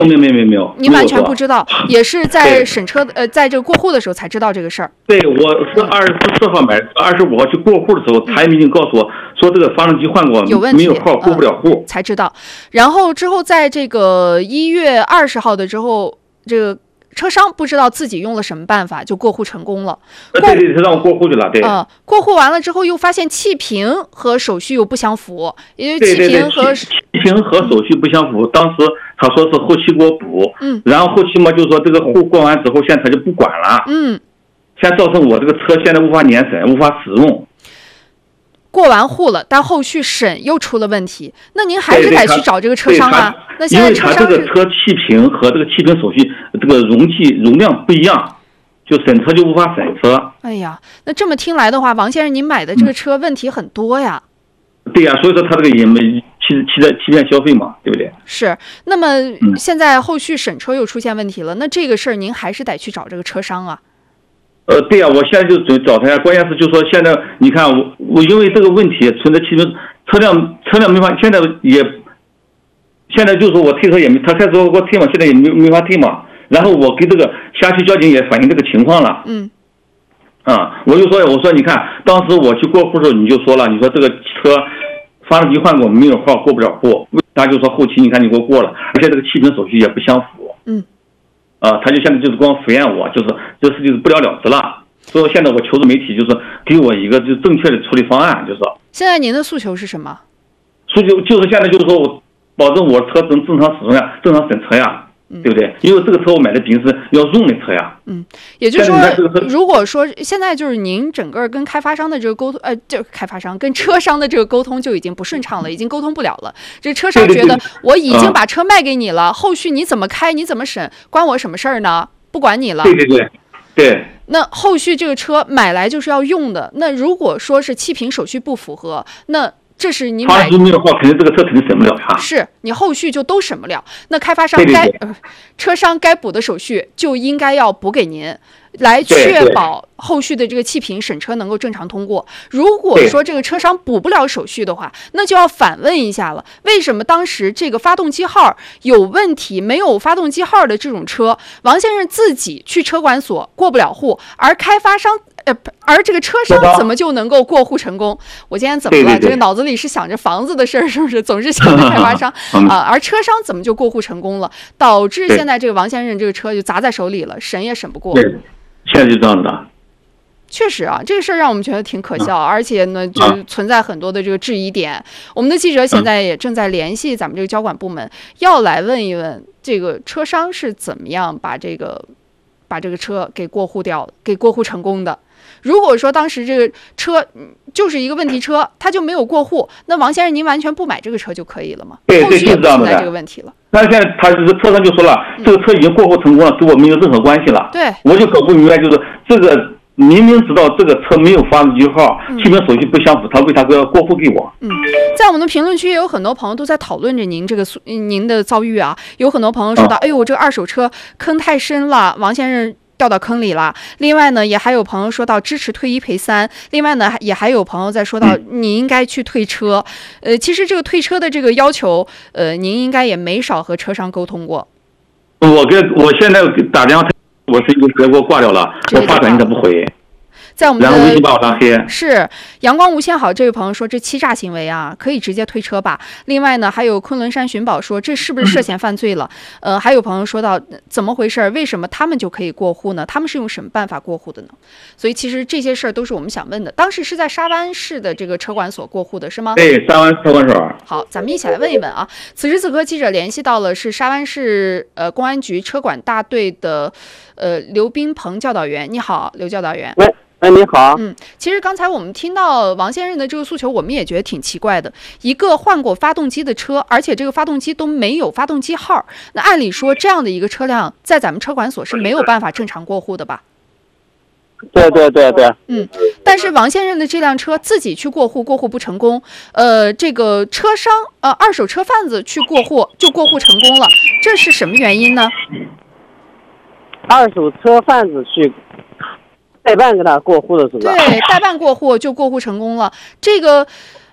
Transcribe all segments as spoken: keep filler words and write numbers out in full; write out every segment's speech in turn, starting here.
没有没有没有没有， 你完全不知道，也是在审车呃，在这个过户的时候才知道这个事儿。 对，我是二十四号买，二十五号去过户的时候，他也已经告诉我说这个发动机换过， 有问题， 没有号过不了户、 嗯，才知道。然后之后在这个一月二十号的之后，这个车商不知道自己用了什么办法就过户成功了。 对对，他让我过户去了，对。 呃，过户完了之后又发现气瓶和手续又不相符，也就是气瓶和气瓶和手续不相符。当时他说是后期给我补， 嗯， 然后后期嘛就说这个户过完之后，现在他就不管了， 嗯， 现在造成我这个车现在无法年审，无法使用。 过完户了，但后续审又出了问题，那您还是得去找这个车商啊。那现在车商因为他这个车气瓶和这个气瓶手续这个容器容量不一样，就审车就无法审车。 哎呀，那这么听来的话，王先生您买的这个车问题很多呀。 嗯、对呀、啊，所以说他这个也没欺欺欺骗消费嘛，对不对？ 是。那么现在后续审车又出现问题了，嗯、那这个事儿您还是得去找这个车商啊。 呃，对呀、啊，我现在就准找他呀。关键是就说现在你看我我因为这个问题存在气瓶车辆车辆没法，现在也现在就是说我退车也没，他开始给我退嘛，现在也没没法退嘛。然后我给这个辖区交警也反映这个情况了。 嗯。 啊，我就说我说你看，当时我去过户的时候你就说了，你说这个车发动机换过没有号过不了户，他就说后期你看你给我过了，而且这个气瓶手续也不相符。 嗯。 啊，他就现在就是光敷衍我，就是这事就是不了了之了。所以现在我求助媒体，就是给我一个就正确的处理方案，就是。 现在您的诉求是什么？ 诉求就是现在就是说我保证我车能正常使用呀，正常审车呀，嗯、对不对？因为这个车我买的毕竟是要用的车呀。 嗯，也就是说，如果说现在就是您整个跟开发商的这个沟通，呃，就开发商跟车商的这个沟通就已经不顺畅了，已经沟通不了了。这车商觉得我已经把车卖给你了，后续你怎么开你怎么审，关我什么事儿呢？不管你了。 对对对，对。 那后续这个车买来就是要用的，那如果说是气瓶手续不符合，那这是你买没有话，肯定这个车肯定审不了呀。 是你后续就都审不了，那开发商该呃车商该补的手续就应该要补给您，来确保后续的这个气瓶审车能够正常通过。如果说这个车商补不了手续的话，那就要反问一下了，为什么当时这个发动机号有问题，没有发动机号的这种车，王先生自己去车管所过不了户，而开发商呃，而这个车商怎么就能够过户成功？我今天怎么了？ 对对对这个脑子里是想着房子的事儿，是不是？总是想着开发商啊，而车商怎么就过户成功了？导致现在这个王先生这个车就砸在手里了，审也审不过。 对，现在就这样的。 确实啊，这个事儿让我们觉得挺可笑， 嗯、 而且呢，就存在很多的这个质疑点。嗯、我们的记者现在也正在联系咱们这个交管部门，嗯、要来问一问这个车商是怎么样把这个把这个车给过户掉，给过户成功的。如果说当时这个车就是一个问题车，他就没有过户，那王先生您完全不买这个车就可以了吗？ 对， 后续也不存在这个问题了。 但是现在他这个车商就说了，嗯、这个车已经过户成功了，跟我没有任何关系了。 对， 我就搞不明白，就是这个明明知道这个车没有发动机号，气瓶手续不相符，他为啥要过户给我？ 嗯，在我们的评论区也有很多朋友都在讨论着您这个您的遭遇啊，有很多朋友说到，嗯、哎呦，这个二手车坑太深了，王先生掉到坑里了。另外呢，也还有朋友说到支持退一赔三。另外呢，也还有朋友在说到你应该去退车。呃，其实这个退车的这个要求，呃，您应该也没少和车商沟通过。 我跟我现在打电话，我是一个直接给我挂掉了，我发短信他不回。 在我们的然后微信把我拉黑。 是阳光无限好这位朋友说，这欺诈行为啊，可以直接退车吧。另外呢，还有昆仑山寻宝说，这是不是涉嫌犯罪了？呃，还有朋友说到，怎么回事？为什么他们就可以过户呢？他们是用什么办法过户的呢？所以其实这些事儿都是我们想问的。当时是在沙湾市的这个车管所过户的是吗？ 对，沙湾车管所。 好，咱们一起来问一问啊。此时此刻，记者联系到了是沙湾市呃公安局车管大队的呃刘斌鹏教导员。你好，刘教导员。 喂。哎，你好。 嗯，其实刚才我们听到王先生的这个诉求，我们也觉得挺奇怪的。一个换过发动机的车，而且这个发动机都没有发动机号，那按理说这样的一个车辆在咱们车管所是没有办法正常过户的吧？ 对对对对。 嗯，但是王先生的这辆车自己去过户，过户不成功。呃，这个车商呃二手车贩子去过户就过户成功了，这是什么原因呢？ 二手车贩子去代办给他过户的是吧？ 对，代办过户就过户成功了。这个，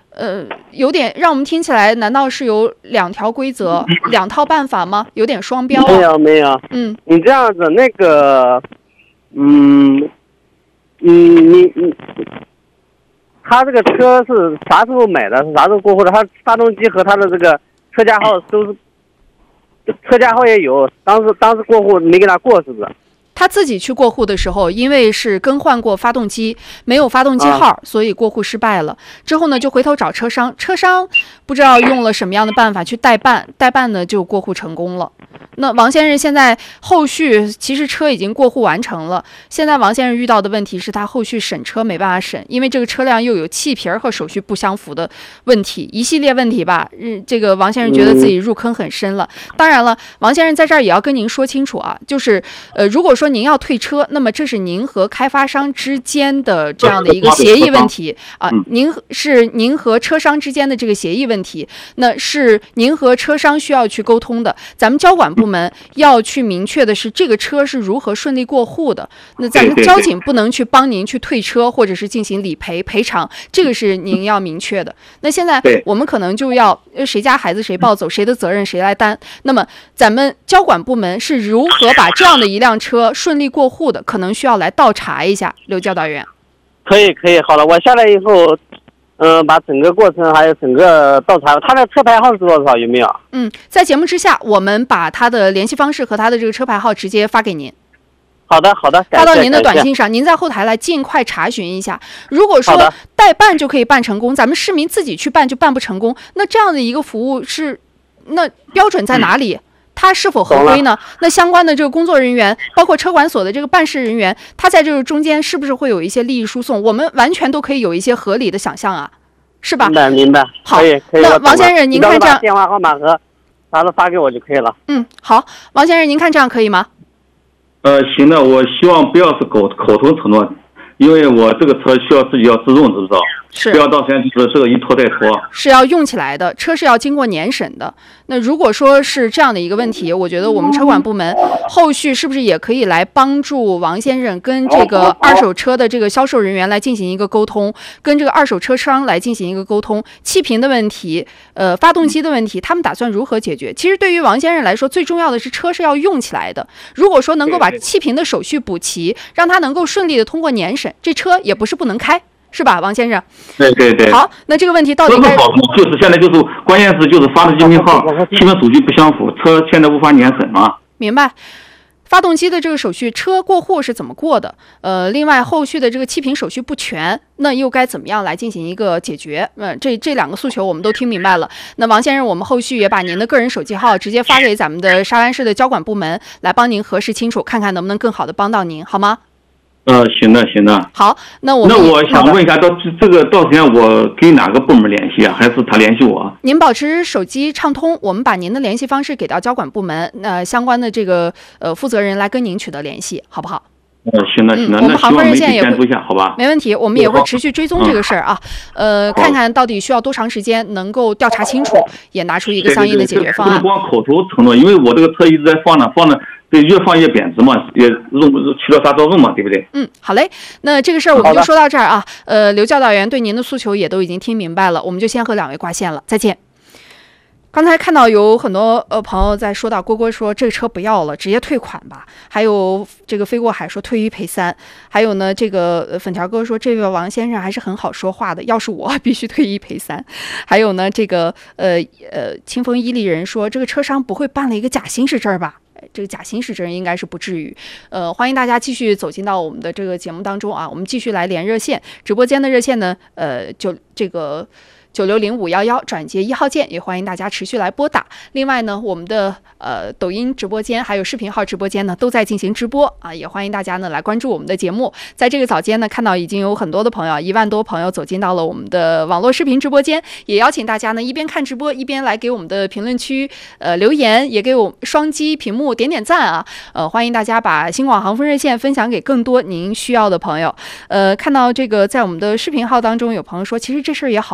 呃，有点让我们听起来，难道是有两条规则、两套办法吗？有点双标、啊。 没有没有， 嗯， 你这样子那个，嗯，嗯，你你，他这个车是啥时候买的？是啥时候过户的？他发动机和他的这个车架号都是，车架号也有，当时当时过户没给他过，是不是？ 他自己去过户的时候，因为是更换过发动机，没有发动机号，啊、所以过户失败了。之后呢，就回头找车商，车商不知道用了什么样的办法去代办，代办呢就过户成功了。那王先生现在后续其实车已经过户完成了，现在王先生遇到的问题是他后续审车没办法审，因为这个车辆又有气皮和手续不相符的问题，一系列问题吧。嗯，这个王先生觉得自己入坑很深了。当然了，王先生在这儿也要跟您说清楚啊，就是呃，如果说您要退车，那么这是您和开发商之间的这样的一个协议问题啊，您是您和车商之间的这个协议问题，那是您和车商需要去沟通的。咱们交管部门要去明确的是这个车是如何顺利过户的，那咱们交警不能去帮您去退车或者是进行理赔赔偿，这个是您要明确的。那现在我们可能就要谁家孩子谁抱走，谁的责任谁来担。那么咱们交管部门是如何把这样的一辆车顺利过户的，可能需要来倒查一下。刘教导员， 可以可以，好了，我下来以后。嗯、呃，把整个过程还有整个倒查，他的车牌号是多少？有没有？ 嗯，在节目之下，我们把他的联系方式和他的这个车牌号直接发给您。 好的，好的， 发到您的短信上，您在后台来尽快查询一下。如果说代办就可以办成功，咱们市民自己去办就办不成功，那这样的一个服务是，那标准在哪里？嗯，他是否合规呢？那相关的这个工作人员，包括车管所的这个办事人员，他在这个中间是不是会有一些利益输送？我们完全都可以有一些合理的想象啊，是吧？ 明白明白。 好， 可以可以。 那王先生，您看这样， 电话号码和啥都发给我就可以了。 嗯，好，王先生，您看这样可以吗？ 呃，行的，我希望不要是口口头承诺，因为我这个车需要自己要自用，知不知道？ 是， 不要到现在就是这个一拖再拖， 是要用起来的，车是要经过年审的。那如果说是这样的一个问题，我觉得我们车管部门后续是不是也可以来帮助王先生跟这个二手车的这个销售人员来进行一个沟通，跟这个二手车商来进行一个沟通，气瓶的问题，呃，发动机的问题，他们打算如何解决？其实对于王先生来说，最重要的是车是要用起来的。如果说能够把气瓶的手续补齐，让他能够顺利的通过年审，这车也不是不能开。是吧，王先生？ 对对对。 好，那这个问题到底该就是现在就是关键是就是发动机型号、气瓶手续不相符，车现在无法年审嘛。 明白。发动机的这个手续，车过户是怎么过的？呃，另外后续的这个气瓶手续不全，那又该怎么样来进行一个解决？嗯、呃，这这两个诉求我们都听明白了。那王先生，我们后续也把您的个人手机号直接发给咱们的沙湾市的交管部门，来帮您核实清楚，看看能不能更好的帮到您，好吗？ 呃，行的，行的。 好，那我们那我想问一下，到这个到时间我跟哪个部门联系啊？还是他联系我？ 您保持手机畅通，我们把您的联系方式给到交管部门，那、呃、相关的这个呃负责人来跟您取得联系，好不好？ 呃，行的，行的。 嗯、我们航风热线也会一下，好吧？ 没问题，我们也会持续追踪这个事儿啊，嗯、呃，看看到底需要多长时间能够调查清楚，也拿出一个相应的解决方案。 不是光口头承诺，因为我这个车一直在放着，放着。对，越放越贬值嘛，也用去了啥作用嘛，对不对？ 嗯，好嘞，那这个事儿我们就说到这儿啊。呃，刘教导员对您的诉求也都已经听明白了，我们就先和两位挂线了，再见。刚才看到有很多呃朋友在说到，郭郭说这个车不要了，直接退款吧。还有这个飞过海说退一赔三，还有呢这个、呃、粉条哥说这位王先生还是很好说话的，要是我必须退一赔三。还有呢这个呃呃清风伊利人说这个车商不会办了一个假行驶证吧？这个假行驶证应该是不至于，呃，欢迎大家继续走进到我们的这个节目当中啊，我们继续来连热线，直播间的热线呢，呃，就这个九六零五幺幺转接一号键，也欢迎大家持续来拨打。另外呢，我们的呃抖音直播间还有视频号直播间呢都在进行直播啊，也欢迎大家呢来关注我们的节目。在这个早间呢，看到已经有很多的朋友，一万多朋友走进到了我们的网络视频直播间，也邀请大家呢一边看直播一边来给我们的评论区呃留言，也给我双击屏幕点点赞啊。呃，欢迎大家把新广航风热线分享给更多您需要的朋友。呃，看到这个在我们的视频号当中有朋友说，其实这事儿也好办。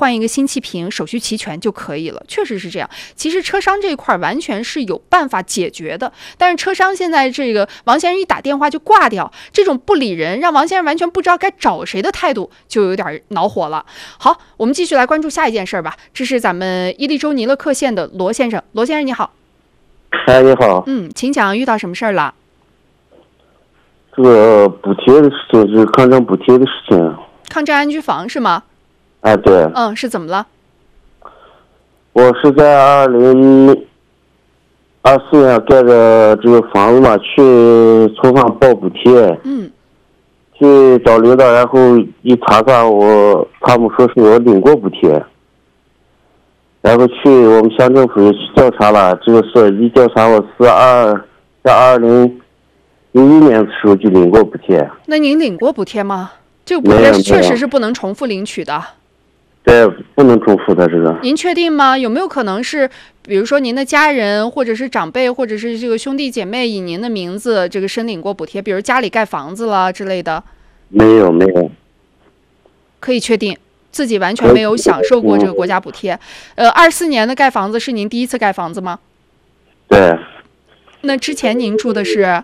换一个新气瓶，手续齐全就可以了。确实是这样。其实车商这一块完全是有办法解决的，但是车商现在这个王先生一打电话就挂掉，这种不理人，让王先生完全不知道该找谁的态度，就有点恼火了。好，我们继续来关注下一件事吧。这是咱们伊利州尼勒克县的罗先生，罗先生你好。 哎，你好。 嗯，请讲，遇到什么事儿了？ 这个补贴的事情是抗震补贴的事情。 抗震安居房是吗？ 哎，对。 嗯，是怎么了？ 我是在二零二四年盖的这个房子嘛，去村上报补贴。 嗯。 去找领导，然后一查查我，他们说是我领过补贴。然后去我们乡政府也去调查了，这个事一调查我是二在二零零一年的时候就领过补贴。 那您领过补贴吗？这个补贴确实是不能重复领取的。 对，不能重复的这个。 您确定吗？有没有可能是，比如说您的家人，或者是长辈，或者是这个兄弟姐妹以您的名字这个申领过补贴，比如家里盖房子了之类的？ 没有，没有。 可以确定自己完全没有享受过这个国家补贴。呃，二四年的盖房子是您第一次盖房子吗？ 对。 那之前您住的是？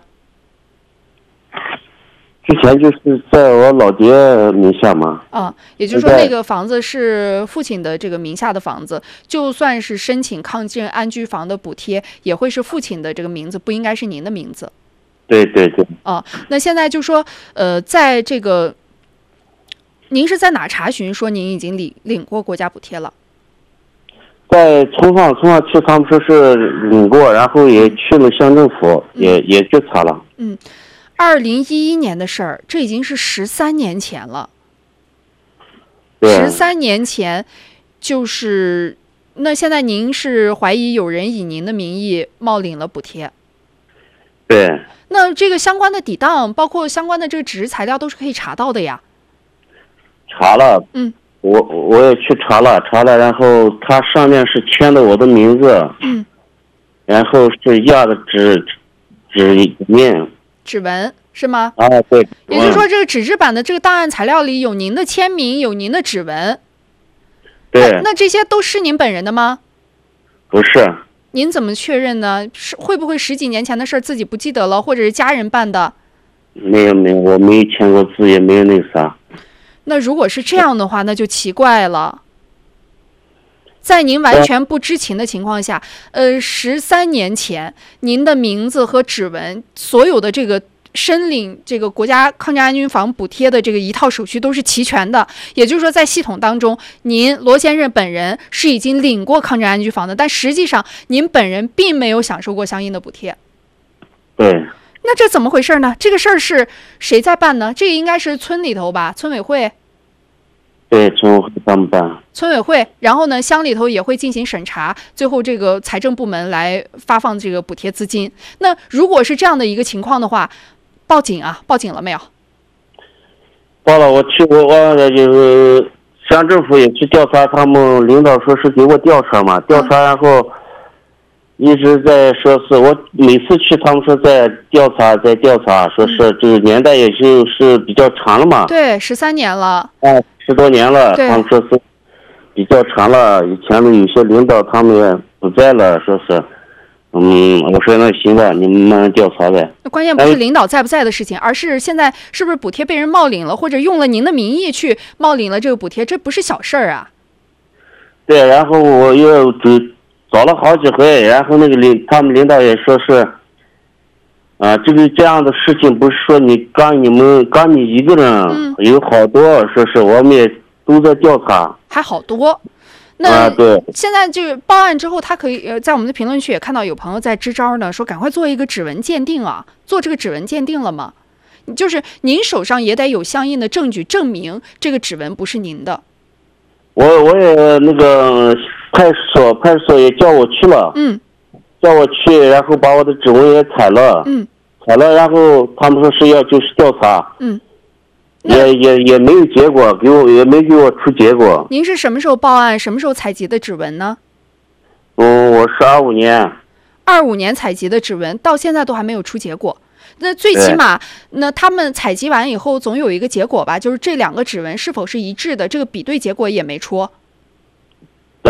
之前就是在我老爹名下嘛。 啊，也就是说那个房子是父亲的这个名下的房子，就算是申请抗震安居房的补贴，也会是父亲的这个名字，不应该是您的名字。 对对对。 啊，那现在就说，呃，在这个，您是在哪查询说您已经领领过国家补贴了？ 在村上，村上去他们说是领过，然后也去了乡政府，嗯、也也去查了。 嗯。二零一一年的事儿，这已经是十三年前了。十三年前，就是那现在您是怀疑有人以您的名义冒领了补贴？ 对。 那这个相关的抵档，包括相关的这个纸质材料，都是可以查到的呀。 查了。 嗯。 我我也去查了，查了，然后它上面是签的我的名字。 嗯。 然后是压的纸纸面。 指纹是吗？ 啊，对。 也就是说，这个纸质版的这个档案材料里有您的签名，有您的指纹。 对。 那, 那这些都是您本人的吗？ 不是。 您怎么确认呢？是会不会十几年前的事儿自己不记得了，或者是家人办的？ 没有没有，我没有签过字，也没有那啥。 那如果是这样的话，那就奇怪了。在您完全不知情的情况下，呃，十三年前您的名字和指纹，所有的这个申领这个国家抗震安居房补贴的这个一套手续都是齐全的。也就是说，在系统当中，您罗先生本人是已经领过抗震安居房的，但实际上您本人并没有享受过相应的补贴。 对。 那这怎么回事呢？这个事儿是谁在办呢？这个应该是村里头吧，村委会。 对，村委会他们办。 村委会，然后呢，乡里头也会进行审查，最后这个财政部门来发放这个补贴资金。那如果是这样的一个情况的话，报警啊，报警了没有？ 报了，我去过，我就是乡政府也去调查，他们领导说是给我调查嘛，调查，然后一直在说是我每次去，他们说在调查，在调查，说是这个年代也就是比较长了嘛。 对，十三年了。 啊，十多年了，他们说是比较长了。以前的有些领导他们也不在了，说是，嗯，我说那行吧，你们慢慢调查呗。 那关键不是领导在不在的事情，而是现在是不是补贴被人冒领了，或者用了您的名义去冒领了这个补贴，这不是小事儿啊。 对，然后我又找找了好几回，然后那个领他们领导也说是，啊，这个这样的事情不是说你刚你们刚你一个人，嗯、有好多，说是我们也都在调查， 还好多。那、 啊、对， 现在就是报案之后，他可以呃，在我们的评论区也看到有朋友在支招呢，说赶快做一个指纹鉴定啊，做这个指纹鉴定了吗？就是您手上也得有相应的证据证明这个指纹不是您的。 我我也那个派出所派出所也叫我去了， 嗯， 叫我去，然后把我的指纹也采了， 嗯， 采了，然后他们说是要就是调查， 嗯， 也也也没有结果，给我也没给我出结果。 您是什么时候报案，什么时候采集的指纹呢？ 嗯，我是二五年。 二五年采集的指纹，到现在都还没有出结果。那最起码，那他们采集完以后总有一个结果吧？就是这两个指纹是否是一致的，这个比对结果也没出。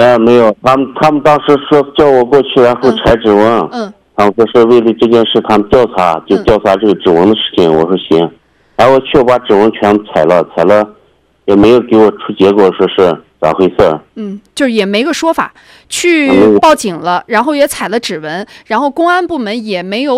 哎，没有，他们他们当时说叫我过去，然后采指纹。 嗯。 他们说是为了这件事，他们调查，就调查这个指纹的事情。我说行，然后我去把指纹全采了，采了，也没有给我出结果，说是咋回事。 嗯，就是也没个说法，去报警了，然后也采了指纹，然后公安部门也没有